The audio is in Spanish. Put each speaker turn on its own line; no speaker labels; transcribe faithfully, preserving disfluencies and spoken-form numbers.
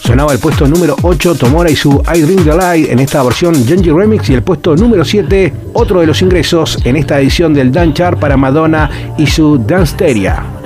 Sonaba el puesto número ocho, Tomora y su I Drink the Light en esta versión Genji Remix, y el puesto número siete, otro de los ingresos en esta edición del Dance Chart para Madonna y su Danceteria.